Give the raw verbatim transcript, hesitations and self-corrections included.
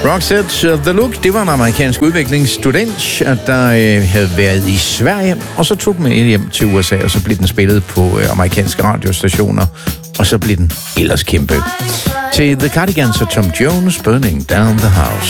Roxette uh, The Look, det var en amerikansk udviklingsstudent, der øh, havde været i Sverige, og så tog den med hjem til U S A, og så blev den spillet på øh, amerikanske radiostationer, og så blev den ellers kæmpe. Til The Cardigans og Tom Jones, Burning Down the House.